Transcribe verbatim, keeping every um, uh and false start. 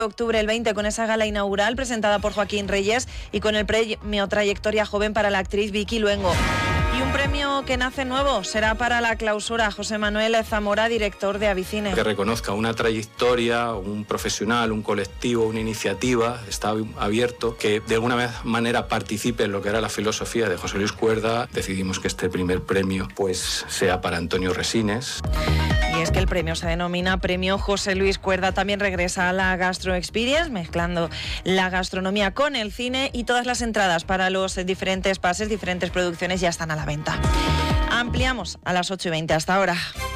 de octubre, el veinte, con esa gala inaugural presentada por Joaquín Reyes y con el premio Trayectoria Joven para la actriz Vicky Luengo. Y un premio que nace nuevo será para la clausura. José Manuel Zamora, director de Avicine. Que reconozca una trayectoria, un profesional, un colectivo, una iniciativa, está abierto, que de alguna manera participe en lo que era la filosofía de José Luis Cuerda. Decidimos que este primer premio pues sea para Antonio Resines. Y es que el premio se denomina Premio José Luis Cuerda. También regresa a la Gastro Experience, mezclando la gastronomía con el cine, y todas las entradas para los diferentes pases, diferentes producciones ya están a la venta. Ampliamos a las ocho y veinte. Hasta ahora.